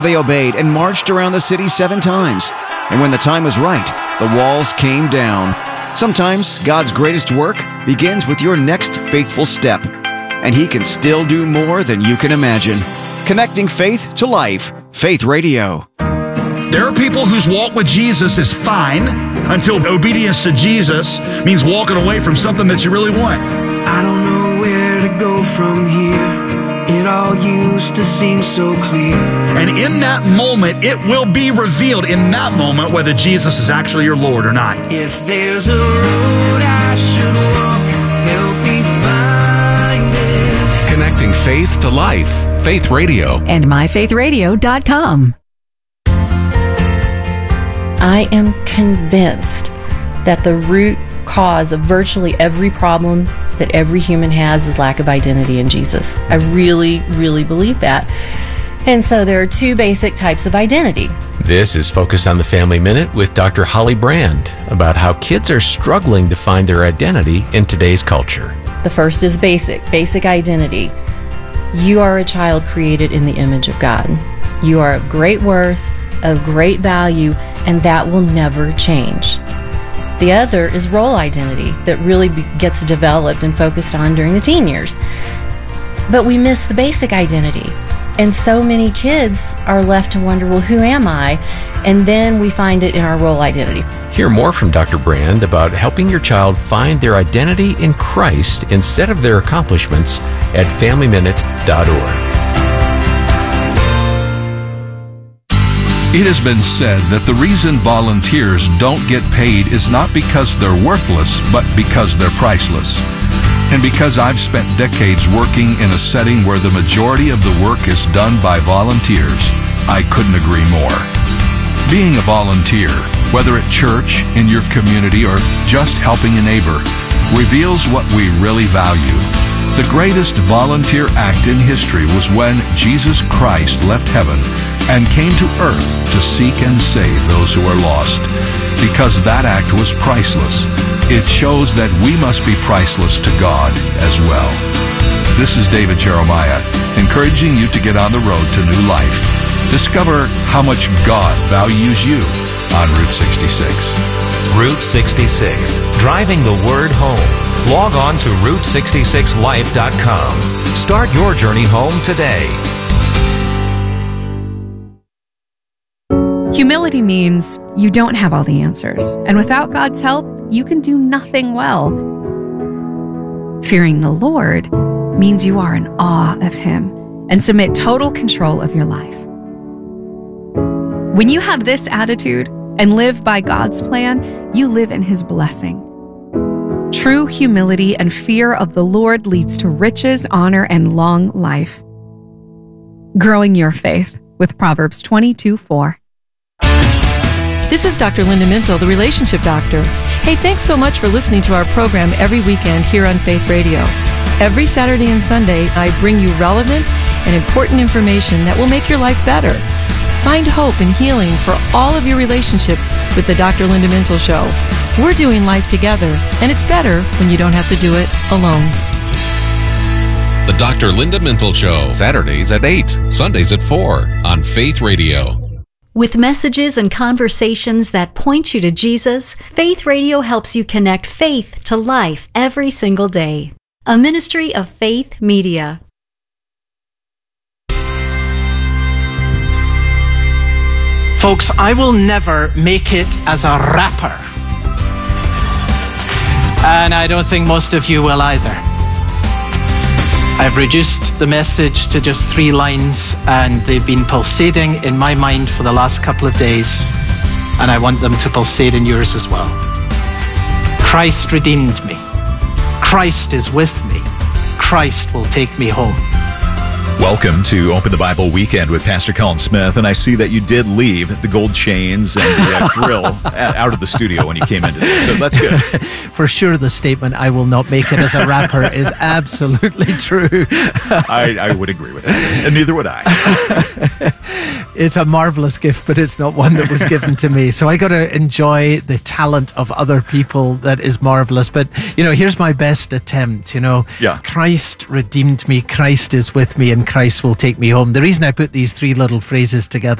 They obeyed and marched around the city 7 times. And when the time was right, the walls came down. Sometimes God's greatest work begins with your next faithful step. And He can still do more than you can imagine. Connecting faith to life. Faith Radio. There are people whose walk with Jesus is fine until obedience to Jesus means walking away from something that you really want. I don't know where to go from here. It all used to seem so clear. And in that moment, it will be revealed in that moment whether Jesus is actually your Lord or not. If there's a road I should walk, help me find it. Connecting faith to life. Faith Radio. And myfaithradio.com. I am convinced that the root cause of virtually every problem that every human has is lack of identity in Jesus. I really, really believe that. And so there are 2 basic types of identity. This is Focus on the Family Minute with Dr. Holly Brand about how kids are struggling to find their identity in today's culture. The first is basic identity. You are a child created in the image of God. You are of great worth, of great value, and that will never change. The other is role identity that really gets developed and focused on during the teen years. But we miss the basic identity. And so many kids are left to wonder, well, who am I? And then we find it in our role identity. Hear more from Dr. Brand about helping your child find their identity in Christ instead of their accomplishments at FamilyMinute.org. It has been said that the reason volunteers don't get paid is not because they're worthless, but because they're priceless. And because I've spent decades working in a setting where the majority of the work is done by volunteers, I couldn't agree more. Being a volunteer, whether at church, in your community, or just helping a neighbor, reveals what we really value. The greatest volunteer act in history was when Jesus Christ left heaven and came to earth to seek and save those who are lost. Because that act was priceless, it shows that we must be priceless to God as well. This is David Jeremiah, encouraging you to get on the road to new life. Discover how much God values you on Route 66. Route 66, driving the word home. Log on to Route66Life.com. Start your journey home today. Humility means you don't have all the answers, and without God's help, you can do nothing well. Fearing the Lord means you are in awe of Him and submit total control of your life. When you have this attitude and live by God's plan, you live in His blessing. True humility and fear of the Lord leads to riches, honor, and long life. Growing your faith with Proverbs 22:4. This is Dr. Linda Mintle, the Relationship Doctor. Hey, thanks so much for listening to our program every weekend here on Faith Radio. Every Saturday and Sunday, I bring you relevant and important information that will make your life better. Find hope and healing for all of your relationships with the Dr. Linda Mintle Show. We're doing life together, and it's better when you don't have to do it alone. The Dr. Linda Mintle Show, Saturdays at 8, Sundays at 4 on Faith Radio. With messages and conversations that point you to Jesus, Faith Radio helps you connect faith to life every single day. A ministry of Faith Media. Folks, I will never make it as a rapper. And I don't think most of you will either. I've reduced the message to just 3 lines, and they've been pulsating in my mind for the last couple of days, and I want them to pulsate in yours as well. Christ redeemed me. Christ is with me. Christ will take me home. Welcome to Open the Bible Weekend with Pastor Colin Smith, and I see that you did leave the gold chains and the grill out of the studio when you came in today, so that's good. For sure the statement, I will not make it as a rapper, is absolutely true. I would agree with that, and neither would I. It's a marvelous gift, but it's not one that was given to me, so I got to enjoy the talent of other people. That is marvelous, but here's my best attempt. Yeah. Christ redeemed me, Christ is with me, and Christ will take me home. The reason I put these three little phrases together